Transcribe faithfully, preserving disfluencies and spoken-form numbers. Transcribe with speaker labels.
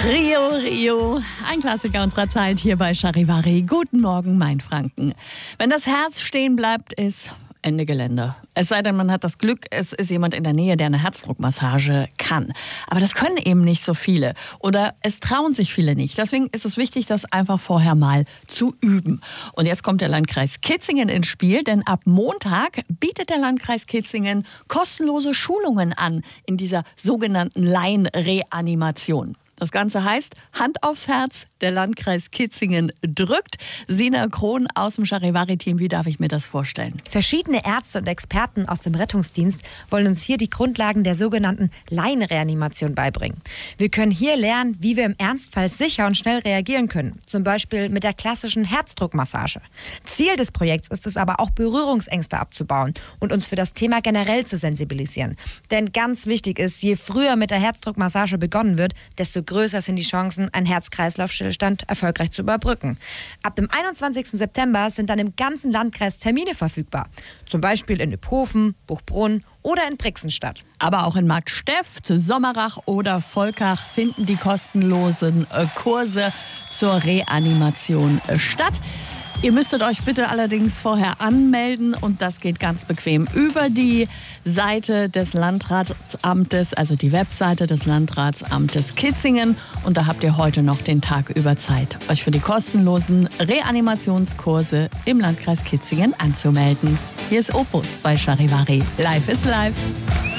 Speaker 1: Trio Rio, ein Klassiker unserer Zeit hier bei Charivari. Guten Morgen, mein Franken. Wenn das Herz stehen bleibt, ist Ende Gelände. Es sei denn, man hat das Glück, es ist jemand in der Nähe, der eine Herzdruckmassage kann. Aber das können eben nicht so viele oder es trauen sich viele nicht. Deswegen ist es wichtig, das einfach vorher mal zu üben. Und jetzt kommt der Landkreis Kitzingen ins Spiel, denn ab Montag bietet der Landkreis Kitzingen kostenlose Schulungen an in dieser sogenannten Laienreanimation. Das Ganze heißt, Hand aufs Herz, der Landkreis Kitzingen drückt. Sina Krohn aus dem Charivari-Team, wie darf ich mir das vorstellen?
Speaker 2: Verschiedene Ärzte und Experten aus dem Rettungsdienst wollen uns hier die Grundlagen der sogenannten Laienreanimation beibringen. Wir können hier lernen, wie wir im Ernstfall sicher und schnell reagieren können. Zum Beispiel mit der klassischen Herzdruckmassage. Ziel des Projekts ist es aber auch, Berührungsängste abzubauen und uns für das Thema generell zu sensibilisieren. Denn ganz wichtig ist, je früher mit der Herzdruckmassage begonnen wird, desto größer sind die Chancen, einen Herz-Kreislauf-Stillstand erfolgreich zu überbrücken. Ab dem einundzwanzigsten September sind dann im ganzen Landkreis Termine verfügbar. Zum Beispiel in Iphofen, Buchbrunn oder in Brixenstadt.
Speaker 1: Aber auch in Marktsteft, Sommerach oder Volkach finden die kostenlosen Kurse zur Reanimation statt. Ihr müsstet euch bitte allerdings vorher anmelden und das geht ganz bequem über die Seite des Landratsamtes, also die Webseite des Landratsamtes Kitzingen. Und da habt ihr heute noch den Tag über Zeit, euch für die kostenlosen Reanimationskurse im Landkreis Kitzingen anzumelden. Hier ist Opus bei Charivari. Live is live.